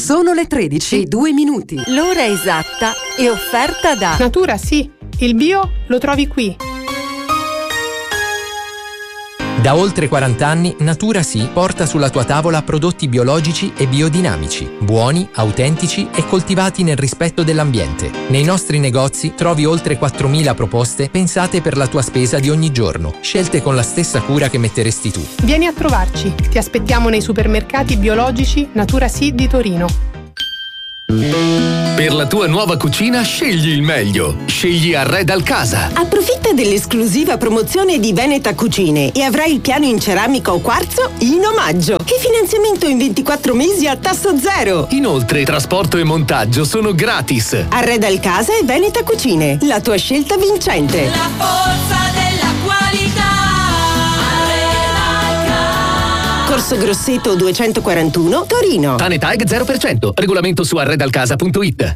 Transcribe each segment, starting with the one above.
Sono le 13:02. L'ora esatta è offerta da Natura Sì, il bio lo trovi qui. Da oltre 40 anni Natura Sì porta sulla tua tavola prodotti biologici e biodinamici, buoni, autentici e coltivati nel rispetto dell'ambiente. Nei nostri negozi trovi oltre 4.000 proposte pensate per la tua spesa di ogni giorno, scelte con la stessa cura che metteresti tu. Vieni a trovarci, ti aspettiamo nei supermercati biologici Natura Sì di Torino. Per la tua nuova cucina scegli il meglio. Scegli Arreda al Casa. Approfitta dell'esclusiva promozione di Veneta Cucine e avrai il piano in ceramica o quarzo in omaggio. E finanziamento in 24 mesi a tasso zero. Inoltre, trasporto e montaggio sono gratis. Arreda al Casa e Veneta Cucine, la tua scelta vincente. La forza della qualità. Corso Grosseto 241, Torino. Tanetag 0%. Regolamento su arredalcasa.it.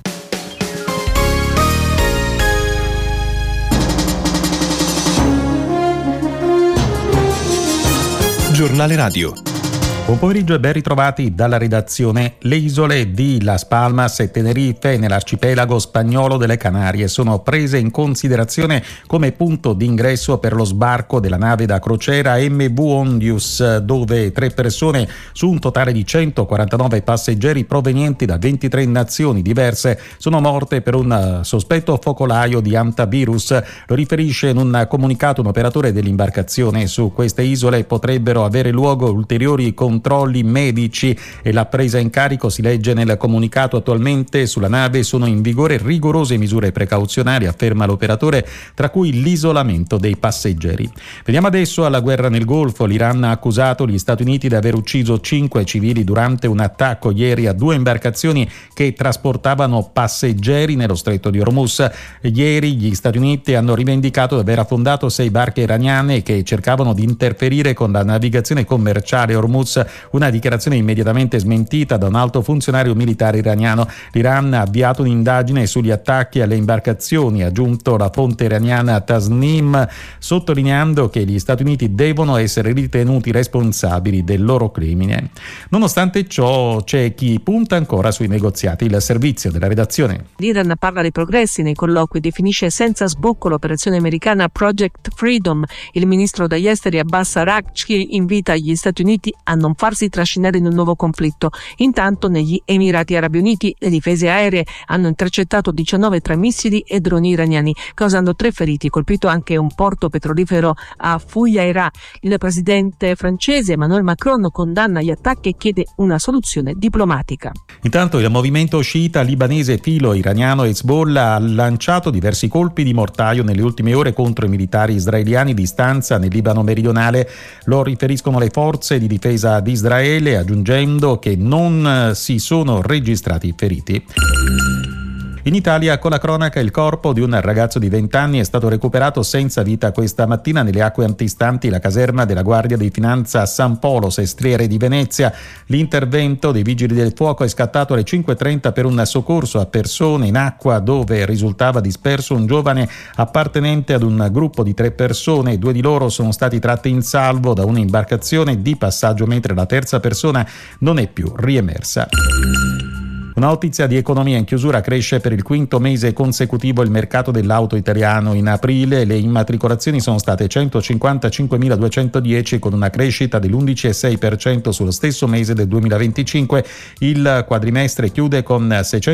Giornale Radio. Buon pomeriggio e ben ritrovati dalla redazione. Le isole di Las Palmas e Tenerife nell'arcipelago spagnolo delle Canarie sono prese in considerazione come punto d'ingresso per lo sbarco della nave da crociera MV Ondius, dove 3 persone su un totale di 149 passeggeri provenienti da 23 nazioni diverse sono morte per un sospetto focolaio di hantavirus. Lo riferisce in un comunicato un operatore dell'imbarcazione. Su queste isole potrebbero avere luogo ulteriori controlli medici e la presa in carico, si legge nel comunicato. Attualmente sulla nave sono in vigore rigorose misure precauzionali, afferma l'operatore, tra cui l'isolamento dei passeggeri. Veniamo adesso alla guerra nel Golfo. L'Iran ha accusato gli Stati Uniti di aver ucciso 5 civili durante un attacco ieri a 2 imbarcazioni che trasportavano passeggeri nello stretto di Hormuz. Ieri gli Stati Uniti hanno rivendicato di aver affondato 6 barche iraniane che cercavano di interferire con la navigazione commerciale Hormuz, una dichiarazione immediatamente smentita da un alto funzionario militare iraniano. L'Iran ha avviato un'indagine sugli attacchi alle imbarcazioni, ha aggiunto la fonte iraniana Tasnim, sottolineando che gli Stati Uniti devono essere ritenuti responsabili del loro crimine. Nonostante ciò, c'è chi punta ancora sui negoziati. Il servizio della redazione. L'Iran parla dei progressi nei colloqui, definisce senza sbocco l'operazione americana Project Freedom. Il ministro degli esteri Abbas Araghchi invita gli Stati Uniti a non farsi trascinare in un nuovo conflitto. Intanto negli Emirati Arabi Uniti le difese aeree hanno intercettato 19 tra missili e droni iraniani, causando 3 feriti, colpito anche un porto petrolifero a Fujairah. Il presidente francese Emmanuel Macron condanna gli attacchi e chiede una soluzione diplomatica. Intanto il movimento sciita libanese filo-iraniano Hezbollah ha lanciato diversi colpi di mortaio nelle ultime ore contro i militari israeliani di stanza nel Libano meridionale. Lo riferiscono le forze di difesa di Israele, aggiungendo che non si sono registrati feriti. In Italia, con la cronaca, il corpo di un ragazzo di 20 anni è stato recuperato senza vita questa mattina nelle acque antistanti la caserma della Guardia di Finanza a San Polo, Sestriere di Venezia. L'intervento dei vigili del fuoco è scattato alle 5:30 per un soccorso a persone in acqua, dove risultava disperso un giovane appartenente ad un gruppo di 3 persone. 2 di loro sono stati tratti in salvo da un'imbarcazione di passaggio, mentre la terza persona non è più riemersa. Una notizia di economia in chiusura: cresce per il 5º mese consecutivo il mercato dell'auto italiano. In aprile le immatricolazioni sono state 155.210, con una crescita dell'11,6% sullo stesso mese del 2025. Il quadrimestre chiude con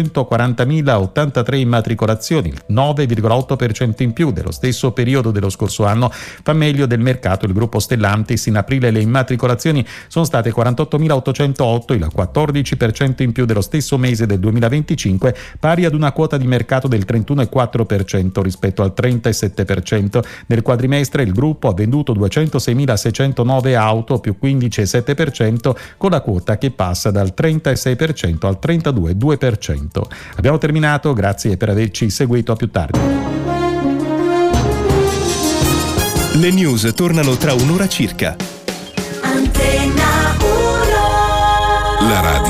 640.083 immatricolazioni, il 9,8% in più dello stesso periodo dello scorso anno. Fa meglio del mercato il gruppo Stellantis. In aprile le immatricolazioni sono state 48.808, il 14% in più dello stesso mese del 2025, pari ad una quota di mercato del 31,4% rispetto al 37%. Nel quadrimestre il gruppo ha venduto 206.609 auto, più 15,7%, con la quota che passa dal 36% al 32,2%. Abbiamo terminato, grazie per averci seguito, a più tardi. Le news tornano tra un'ora circa. Antenna 1. La radio